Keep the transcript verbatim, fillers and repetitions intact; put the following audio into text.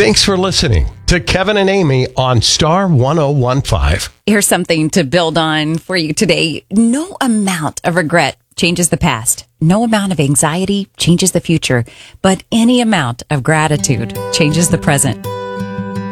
Thanks for listening to Kevin and Amy on Star one oh one five. Here's something to build on for you today. No amount of regret changes the past. No amount of anxiety changes the future. But any amount of gratitude changes the present.